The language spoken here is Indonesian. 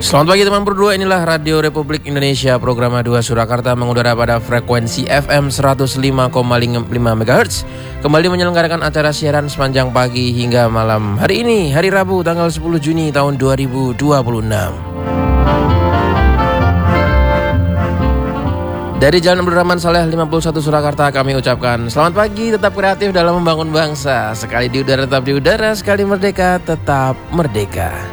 Selamat pagi teman berdua, inilah Radio Republik Indonesia, program A2 Surakarta mengudara pada frekuensi FM 105,5 MHz. Kembali menyelenggarakan acara siaran sepanjang pagi hingga malam hari ini, hari Rabu tanggal 10 Juni tahun 2026. Dari Jalan Abdurrahman Saleh 51 Surakarta kami ucapkan selamat pagi, tetap kreatif dalam membangun bangsa. Sekali di udara tetap di udara, sekali merdeka tetap merdeka.